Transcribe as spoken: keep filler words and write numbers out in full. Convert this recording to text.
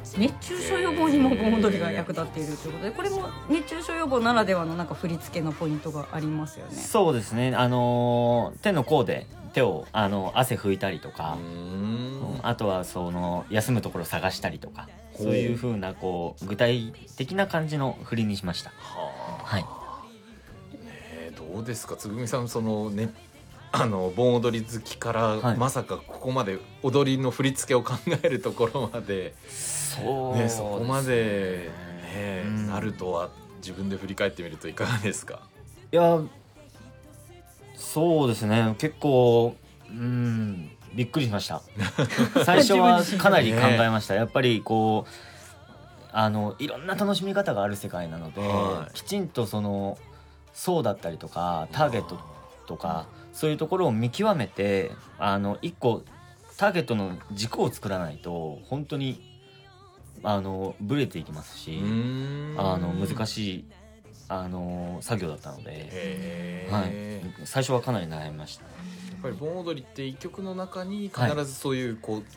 熱中症予防にも盆踊りが役立っているということで、これも熱中症予防ならではのなんか振り付けのポイントがありますよね。 そうですね、あのー手の甲で手をあの汗拭いたりとか、 うーんあとはその休むところを探したりとか、そういう風なこう具体的な感じの振りにしました。 はあ、 はい。 ねえ、どうですかつぐみさん、そのね、あの盆踊り好きから、 はい、 まさかここまで踊りの振り付けを考えるところまで、 そうね、そこまで、ね、 ねうん、 なるとは自分で振り返ってみるといかがですか？ いやそうですね、結構うんびっくりしました最初はかなり考えました。やっぱりこうあのいろんな楽しみ方がある世界なので、 はい、 きちんとその層だったりとかターゲットとかそういうところを見極めて、あの一個ターゲットの軸を作らないと本当にあのブレていきますし、あの難いしいあの作業だったので、 へはい、 え、 最初はかなり悩みました。 やっぱり盆踊りって一曲の中に必ずそういうこう